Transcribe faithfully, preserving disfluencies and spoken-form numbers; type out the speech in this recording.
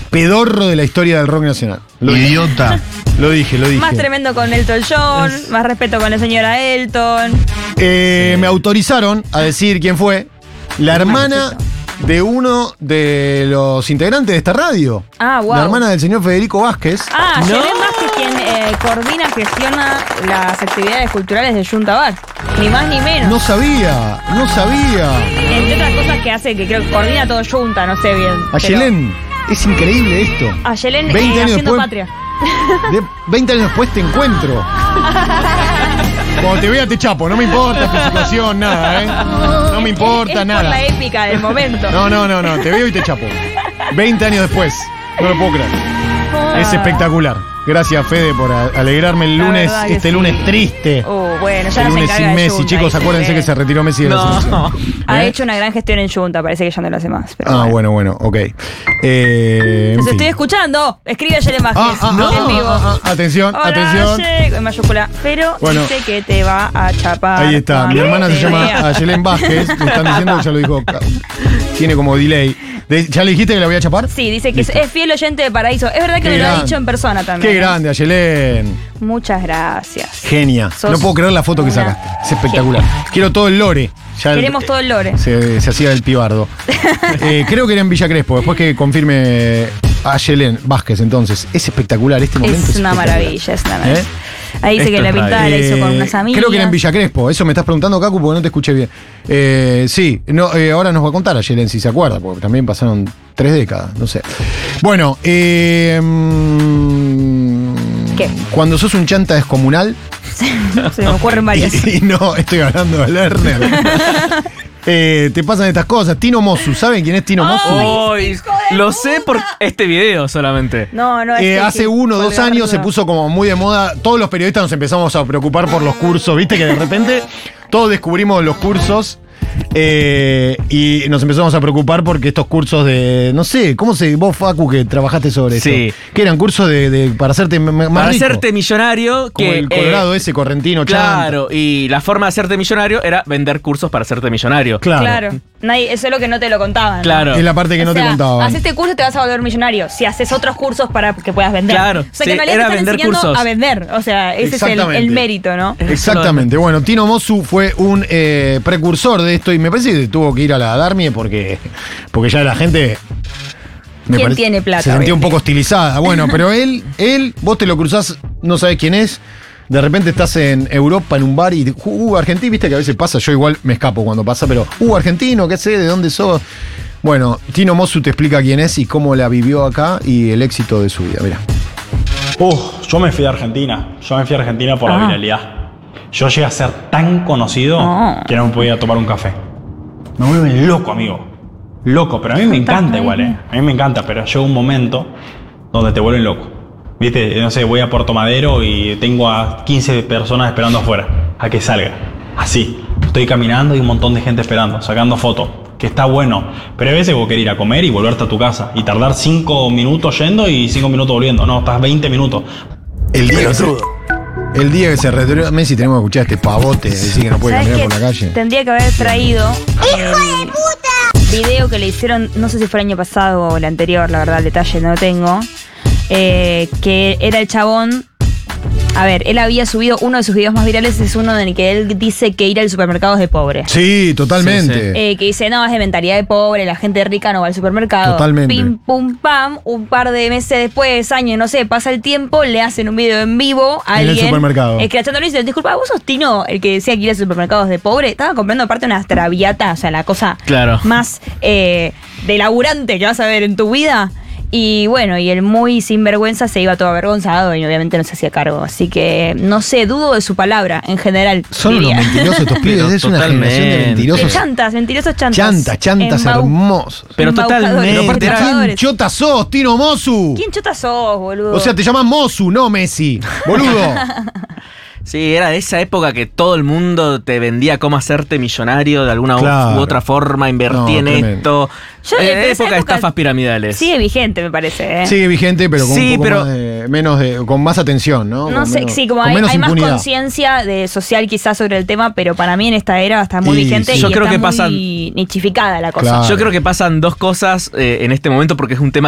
pedorro de la historia del rock nacional. Lo Idiota. Dije. Lo dije, lo dije. Más tremendo con Elton John, es... más respeto con la señora Elton. Eh, sí. Me autorizaron a decir quién fue. La hermana de uno de los integrantes de esta radio. Ah, wow. La hermana del señor Federico Vázquez. Ah, ¿no? Yelén Vázquez, quien eh, coordina, gestiona las actividades culturales de Junta Bar. Ni más ni menos. No sabía, no sabía. Entre otras cosas que hace, que creo que coordina todo Junta, no sé bien. A Yelén, es increíble esto. A Yelén eh, años haciendo después, patria. De veinte años después te encuentro. Cuando te vea te chapo, no me importa tu situación, nada, ¿eh? No me importa es, es nada. Por la épica del momento. No, no, no, no, te veo y te chapo. veinte años después, no lo puedo creer. Ah. Es espectacular. Gracias, Fede, por a- alegrarme el La lunes, verdad que este sí. lunes triste. Uh, bueno, ya El no se lunes encarga sin de Messi. Junta, Chicos, dice acuérdense que se retiró Messi de la No. selección. Ha ¿Eh? hecho una gran gestión en Junta, parece que ya no lo hace más. Pero Ah, bueno, bueno, ok. Eh, en Los fin. estoy escuchando. Escribe a Yelén Ah, Vázquez ah, en ah, vivo. ah, ah, atención, Hola, atención. Ye- en mayúscula. Pero Bueno. dice que te va a chapar. Ahí está, mi cuando hermana se te llama vea. Ayelén Vázquez, me están diciendo que ya lo dijo, tiene como delay. De- ¿Ya le dijiste que la voy a chapar? Sí, dice que es, Listo. es fiel oyente de Paraíso. Es verdad que Qué me lo ha grande. dicho en persona también. Qué grande, Ayelén. Muchas gracias. Genia. Sos No puedo creer la foto que una sacaste. Es espectacular. Quiero todo el lore. Ya el- Queremos todo el lore. Se, se hacía el pibardo. Eh, creo que era en Villa Crespo, después que confirme Ayelén Vázquez, entonces. Es espectacular este momento. Es una espectacular. maravilla, es una maravilla. ¿Eh? Ahí dice Esto que la es pintada radio. la hizo con Eh, unas amigas. Creo que era en Villa Crespo. Eso me estás preguntando, Cacu, porque no te escuché bien. Eh, sí, no, eh, ahora nos va a contar Ayelén si se acuerda, porque también pasaron tres décadas, no sé. Bueno, eh, mm, ¿Qué? cuando sos un chanta descomunal. Se me ocurren varias. Y, y no, estoy hablando de Lerner. Eh, te pasan estas cosas. Tino Mosu, ¿saben quién es Tino Mosu? Ay, lo sé por este video solamente. No, no, es Eh, que- hace que uno o dos colgar años se duda. puso como muy de moda. Todos los periodistas nos empezamos a preocupar por los cursos. Viste que de repente todos descubrimos los cursos. eh, y nos empezamos a preocupar porque estos cursos de. No sé, ¿cómo se. Vos, Facu, que trabajaste sobre eso? Sí. Que eran cursos de, de- para hacerte m- más Para rico. hacerte millonario, Como que el Colorado eh, ese, correntino, chanta. claro, y la forma de hacerte millonario era vender cursos para hacerte millonario. Claro. Claro. Nadie, eso es lo que no te lo contaban. ¿no? Claro. Es la parte que O no te sea, contaban. Haces este curso y te vas a volver millonario. Si haces otros cursos para que puedas vender. Claro, O sea, sí, que en realidad era te están vender enseñando cursos. a vender. O sea, ese es el, Exactamente. el mérito, ¿no? Exactamente. Bueno, Tino Mosu fue un eh, precursor de esto y me parece que tuvo que ir a la Darmie porque, porque ya la gente. me ¿Quién parece- tiene plata, Se sentía un viste? poco hostilizada. Bueno, pero él, él, vos te lo cruzás, no sabés quién es. De repente estás en Europa en un bar y, uh, argentino, viste que a veces pasa, yo igual me escapo cuando pasa, pero, uh, argentino, ¿qué sé? ¿De dónde sos? Bueno, Tino Mosu te explica quién es y cómo la vivió acá y el éxito de su vida. Mira. Uh, yo me fui a Argentina. Yo me fui a Argentina por Ah. la viralidad. Yo llegué a ser tan conocido Ah. que no me podía tomar un café. Me vuelven loco, amigo. Loco, pero a mí me encanta igual, ¿eh? A mí me encanta, pero llega un momento donde te vuelven loco. Viste, no sé, voy a Puerto Madero y tengo a quince personas esperando afuera a que salga. Así. Estoy caminando y un montón de gente esperando, sacando fotos. Que está bueno. Pero a veces vos querés ir a comer y volverte a tu casa. Y tardar cinco minutos yendo y cinco minutos volviendo. No, estás veinte minutos. El día, que se, el día que se retiró Messi tenemos que escuchar a este pavote decir que no puede ¿Sabes caminar qué? por la calle. Tendría que haber traído el video que le hicieron, no sé si fue el año pasado o el anterior, la verdad, el detalle no lo tengo. eh, que era el chabón. A ver, él había subido uno de sus videos más virales, es uno en el que él dice que ir al supermercado es de pobre. Sí, totalmente. Sí, sí. Eh, que dice, no, es de mentalidad de pobre, la gente rica no va al supermercado. Totalmente. Pim, pum, pam, un par de meses después, años, no sé, pasa el tiempo, le hacen un video en vivo a En el alguien. supermercado. Escrachándolo y dice, disculpa, ¿vos sos Tino, el que decía que ir al supermercado es de pobre? Estaba comprando aparte unas traviatas, o sea, la cosa Claro. más eh, de laburante que vas a ver en tu vida. Y bueno, y el muy sinvergüenza se iba todo avergonzado y obviamente no se hacía cargo. Así que, no sé, dudo de su palabra en general. Son unos diría. mentirosos estos pibes, Pero es una totalmente. generación de De mentirosos. chantas, mentirosos chantas. Chantas, chantas Embau- hermosos. Pero embaucadores, totalmente. Pero aparte, ¿quién estafadores. chota sos, Tino Mosu? ¿Quién chota sos, boludo? O sea, te llaman Mosu, no Messi. Boludo. Sí, era de esa época que todo el mundo te vendía cómo hacerte millonario de alguna u- Claro. u otra forma, invertí No, en tremendo. esto. Yo, Eh, eh, pero esa época de época estafas piramidales. Sigue vigente, me parece. ¿eh? Sigue vigente, pero con Sí, un poco pero- más de, menos de, con más atención, ¿no? No Con sé, menos- sí, como con hay, menos hay más impunidad. conciencia de social quizás sobre el tema, pero para mí en esta era está muy Y vigente sí. y Yo creo está que muy pasan- nichificada la cosa. Claro. Yo creo que pasan dos cosas eh, en este momento porque es un tema